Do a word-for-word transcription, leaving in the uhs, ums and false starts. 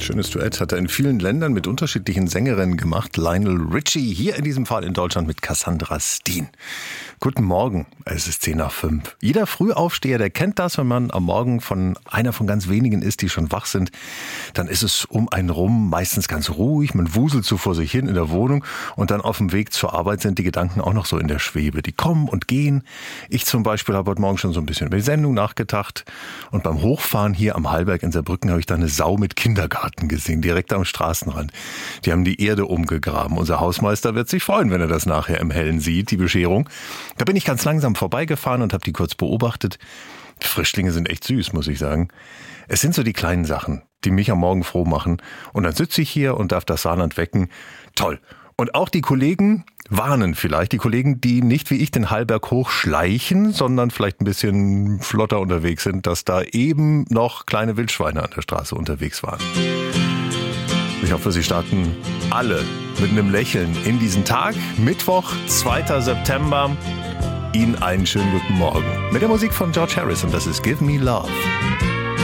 Schönes Duett hat er in vielen Ländern mit unterschiedlichen Sängerinnen gemacht. Lionel Richie, hier in diesem Fall in Deutschland mit Cassandra Steen. Guten Morgen, es ist zehn nach fünf. Jeder Frühaufsteher, der kennt das, wenn man am Morgen von einer von ganz wenigen ist, die schon wach sind. Dann ist es um einen rum meistens ganz ruhig, man wuselt so vor sich hin in der Wohnung und dann auf dem Weg zur Arbeit sind die Gedanken auch noch so in der Schwebe. Die kommen und gehen. Ich zum Beispiel habe heute Morgen schon so ein bisschen über die Sendung nachgedacht und beim Hochfahren hier am Hallberg in Saarbrücken habe ich da eine Sau mit Kindergarten gesehen, direkt am Straßenrand. Die haben die Erde umgegraben. Unser Hausmeister wird sich freuen, wenn er das nachher im Hellen sieht, die Bescherung. Da bin ich ganz langsam vorbeigefahren und habe die kurz beobachtet. Die Frischlinge sind echt süß, muss ich sagen. Es sind so die kleinen Sachen, die mich am Morgen froh machen. Und dann sitze ich hier und darf das Saarland wecken. Toll. Und auch die Kollegen warnen vielleicht, die Kollegen, die nicht wie ich den Hallberg hochschleichen, sondern vielleicht ein bisschen flotter unterwegs sind, dass da eben noch kleine Wildschweine an der Straße unterwegs waren. Ich hoffe, Sie starten alle mit einem Lächeln in diesen Tag. Mittwoch, zweiter September. Ihnen einen schönen guten Morgen. Mit der Musik von George Harrison, das ist Give Me Love.